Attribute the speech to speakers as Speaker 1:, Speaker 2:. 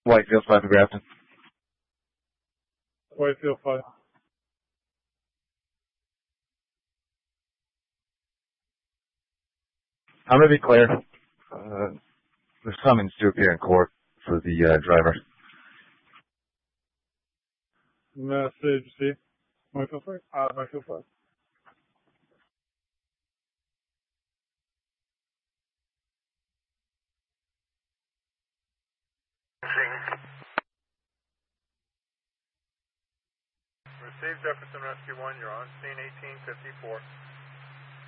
Speaker 1: Whitefield 5 in Grafton.
Speaker 2: Whitefield 5.
Speaker 1: I'm going to be clear. There's summons to appear in court for the driver.
Speaker 2: Message C. Whitefield 5. Whitefield 5.
Speaker 3: Received Jefferson Rescue 1, you're on scene 1854.